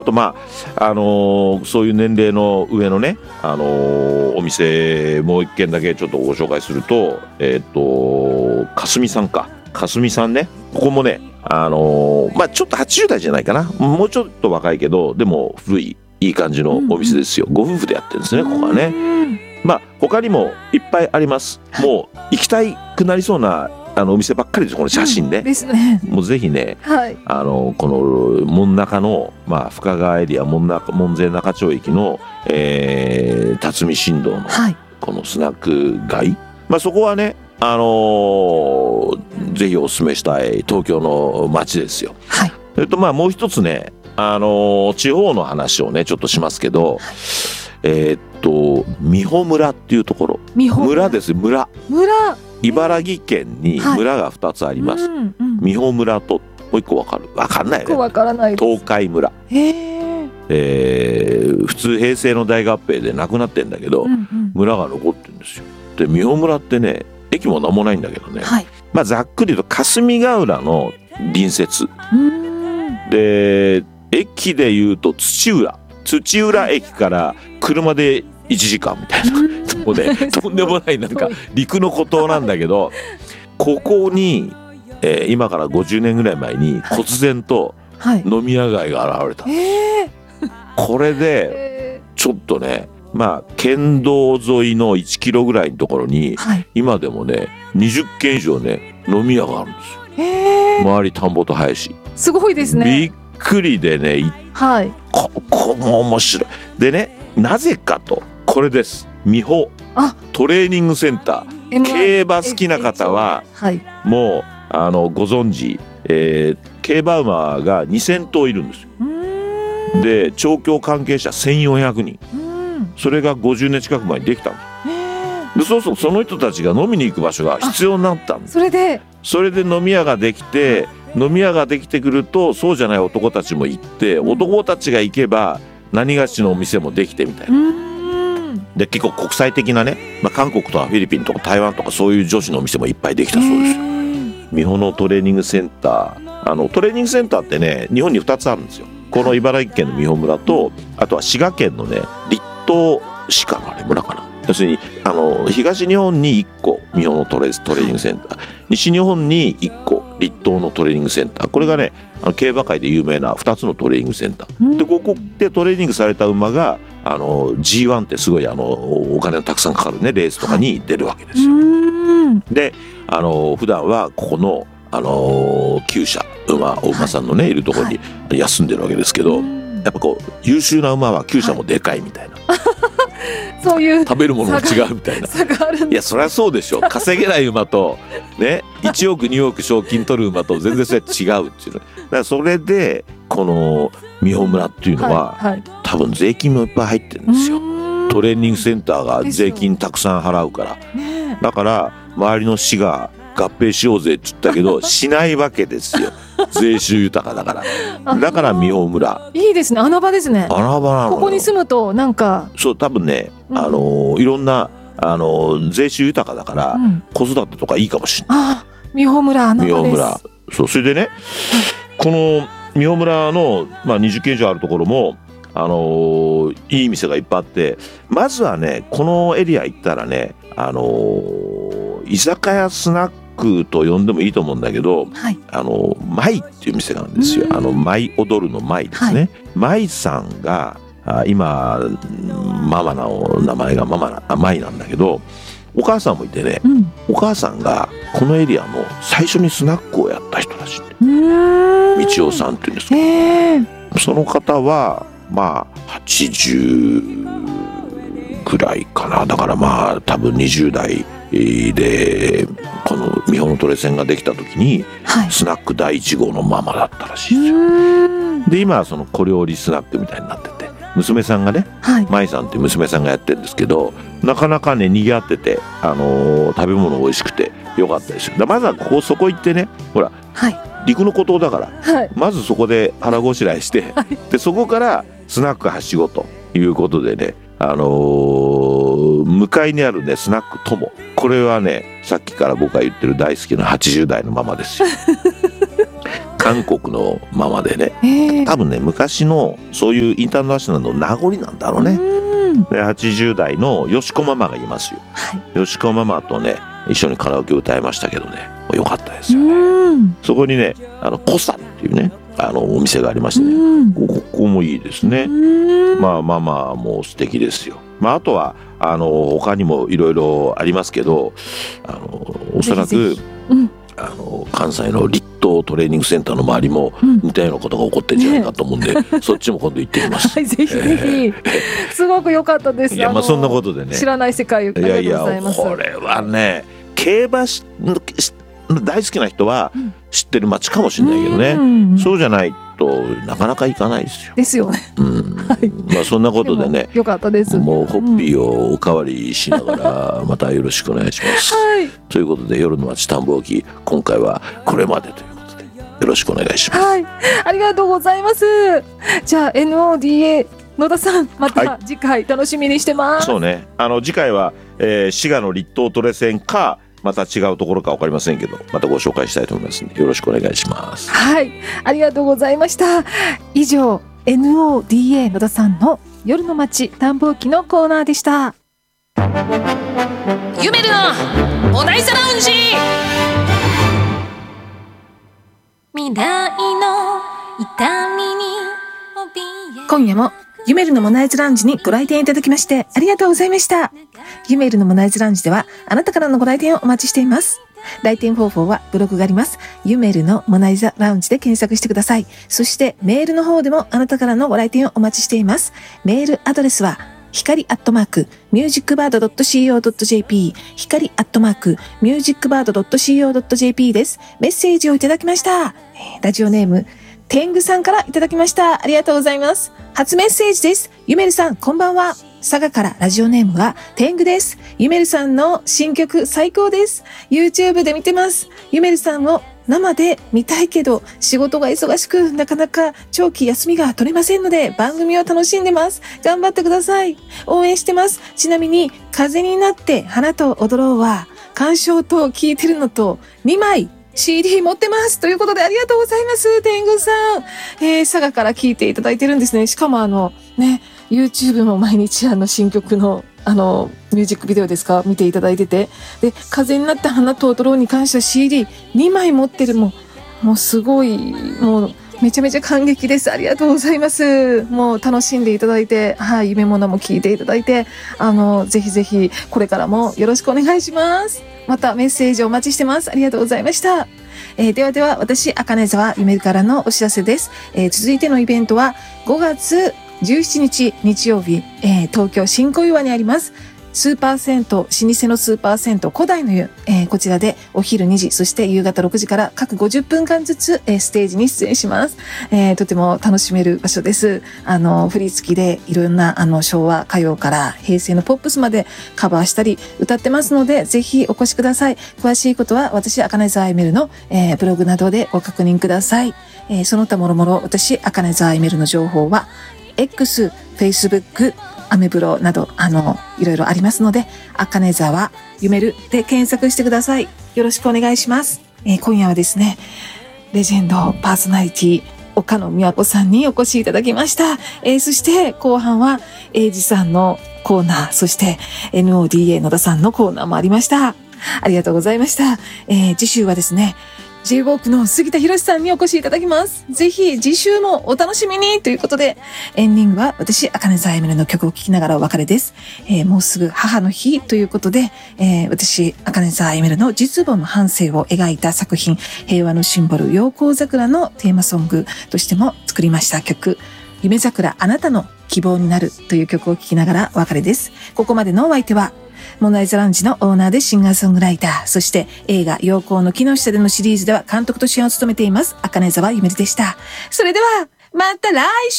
あとそういう年齢の上のね、お店もう一軒だけちょっとご紹介すると、かすみさんか。かすみさんね。ここもね、ちょっと80代じゃないかな。もうちょっと若いけど、でも古い、いい感じのお店ですよ。ご夫婦でやってるんですね、ここはね。他にもいっぱいあります。もう行きたくなりそうなお店ばっかりです、この写真ね。 ですね。 もうぜひね、 はい、 この門中の、深川エリア門前仲町駅の、辰巳新道のこのスナック街、そこはね、ぜひお勧めしたい東京の街ですよ。 はい、 もう一つね、地方の話をねちょっとしますけど、美穂村っていうところ、村です。村茨城県に村が2つあります。美穂村ともう一個わかんないね。 わからないです。 東海村。普通平成の大合併でなくなってんだけど、村が残ってるんですよ。で美穂村ってね、駅もなんもないんだけどね、ざっくりと霞ヶ浦の隣接で、駅でいうと土浦駅から車で1時間みたいなとこで、とんでもないなんか陸の孤島なんだけど、ここに、今から50年ぐらい前に忽然と飲み屋街が現れたんです、これでちょっとね、県道沿いの1キロぐらいのところに、今でもね20軒以上ね飲み屋があるんですよ。周り田んぼと林。すごいですね。びっくりでね、ここも面白い。でね、なぜかと、これです。美穂トレーニングセンター。競馬好きな方は、もうご存知、競馬馬が2000頭いるんですよ。で調教関係者1400人。それが50年近く前にできたんです。でそうその人たちが飲みに行く場所が必要になったんです。それで飲み屋ができて、飲み屋ができてくるとそうじゃない男たちも行って、男たちが行けば何がしのお店もできてみたいな。で結構国際的なね、韓国とかフィリピンとか台湾とかそういう女子のお店もいっぱいできたそうですよ。美穂のトレーニングセンター、トレーニングセンターってね日本に2つあるんですよ。この茨城県の美穂村と、あとは滋賀県のね栗東市かな、あれ村かな。要するに東日本に1個美穂のトレーニングセンター、西日本に1個栗東のトレーニングセンター、これがね競馬界で有名な2つのトレーニングセンターで、ここでトレーニングされた馬がG1 ってすごいお金のたくさんかかるねレースとかに出るわけですよ。で普段はここの厩舎お馬さんのねいるところに休んでるわけですけど、やっぱこう優秀な馬は厩舎もでかいみたいな、そういう食べるものも違うみたいな。いやそりゃそうでしょ。稼げない馬とね1億2億賞金取る馬と全然それ違うっていうの。だからそれでこの美穂村っていうのは、多分税金もいっぱい入ってるんですよ。トレーニングセンターが税金たくさん払うから、だから周りの市が合併しようぜって言ったけどしないわけですよ。税収豊かだから。だから美穂村いいですね。穴場ですね。穴場なのよ。ここに住むとなんかそう多分ね、いろんな税収豊かだから、子育てとかいいかもしれない。美穂村穴場です。そう、それでね、この美穂村の、20軒以上あるところもいい店がいっぱいあって、まずはねこのエリア行ったらね居酒屋スナックと呼んでもいいと思うんだけど、舞っていう店があるんですよ。舞踊るの舞ですね。舞さんが今ママの名前が舞なんだけど、お母さんもいてね、お母さんがこのエリアの最初にスナックをやった人らしい。道夫さんっていうんですけど、その方は80ぐらいかな。だから多分20代でこの美穂のトレセンができた時に、スナック第1号のママだったらしいですよ。で今はその小料理スナックみたいになってて、娘さんがね、舞さんっていう娘さんがやってるんですけど、なかなかね賑わってて、食べ物美味しくてよかったですよ。まずはそこ行ってね、ほら、陸の孤島だから、まずそこで腹ごしらえして、でそこからスナックはしごということでね、向かいにあるねスナックとも、これはねさっきから僕が言ってる大好きな80代のママですよ。 韓国のままでね、多分ね昔のそういうインターナショナルの名残なんだろうね。で80代のよしこママがいますよ、よしこママとね一緒にカラオケ歌いましたけどね、よかったですよね。そこにねコサっていうねお店がありましてね、ここもいいですね。まあもう素敵ですよ。あとは他にもいろいろありますけど、おそらく関西の立東トレーニングセンターの周りも似たようなことが起こってるんじゃないかと思うんで、そっちも今度行ってきます。 ぜひぜひ、すごく良かったです。 いやそんなことでね、 知らない世界をありがとうございます。 これはね競馬大好きな人は知ってる街かもしれないけどね、そうじゃないとなかなか行かないですよ。 ですよね。 そんなことでね、 よかったです。 もうホッピーをおかわりしながらまたよろしくお願いします。ということで夜の街探訪記、今回はこれまでということでよろしくお願いします。 ありがとうございます。じゃあ NODA 野田さん、また次回楽しみにしてます。 そうね、次回は、滋賀の立東トレセンかまた違うところか分かりませんけど、またご紹介したいと思いますのでよろしくお願いします。 ありがとうございました。以上 NODA 野田さんの夜の街探訪記のコーナーでした。 ゆめるのおないざラウンジ、未来の痛みに今夜もユメルのモナイズラウンジにご来店いただきましてありがとうございました。ユメルのモナイズラウンジではあなたからのご来店をお待ちしています。来店方法はブログがあります。ユメルのモナイザラウンジで検索してください。そしてメールの方でもあなたからのご来店をお待ちしています。メールアドレスは光@musicbird.co.jp 光@musicbird.co.jp です。メッセージをいただきました。ラジオネーム天狗さんからいただきました。ありがとうございます。初メッセージです。ゆめるさん、こんばんは。佐賀からラジオネームは天狗です。ゆめるさんの新曲最高です。YouTube で見てます。ゆめるさんを生で見たいけど、仕事が忙しく、なかなか長期休みが取れませんので、番組を楽しんでます。頑張ってください。応援してます。ちなみに、風になって花と踊ろうは、鑑賞と聞いてるのと2枚、CD 持ってますということでありがとうございます。天狗さん、佐賀から聞いていただいてるんですね。しかもYouTube も毎日新曲のミュージックビデオですか見ていただいてて、で風になった花と踊ろうに関しては CD2 枚持ってる、もうすごい、もうめちゃめちゃ感激です。ありがとうございます。もう楽しんでいただいて、夢物も聞いていただいて、ぜひぜひこれからもよろしくお願いします。またメッセージお待ちしてます。ありがとうございました。では私茜沢ゆめるからのお知らせです。続いてのイベントは5月17日日曜日、東京新小岩にありますスーパー銭湯、老舗のスーパー銭湯古代の湯、こちらでお昼2時そして夕方6時から各50分間ずつ、ステージに出演します。とても楽しめる場所です。振り付きでいろんな昭和歌謡から平成のポップスまでカバーしたり歌ってますので、ぜひお越しください。詳しいことは私茜沢ゆめるの、ブログなどでご確認ください。その他もろもろ私茜沢ゆめるの情報は X、Facebook、アメブロなどいろいろありますので、茜沢ゆめるで検索してください。よろしくお願いします。今夜はですね、レジェンドパーソナリティ岡野美和子さんにお越しいただきました。そして後半は英二さんのコーナー、そして NODA 野田さんのコーナーもありました。ありがとうございました。次週はですね、J-WALK の杉田博さんにお越しいただきます。ぜひ次週もお楽しみにということで、エンディングは私茜沢ゆめるの曲を聴きながらお別れです。もうすぐ母の日ということで、私茜沢ゆめるの実母の半生を描いた作品、平和のシンボル陽光桜のテーマソングとしても作りました曲、夢桜あなたの希望になるという曲を聴きながらお別れです。ここまでのお相手はモナイザラウンジのオーナーでシンガーソングライター、そして映画陽光の木の下でのシリーズでは監督と主演を務めています茜沢ゆめるでした。それではまた来週。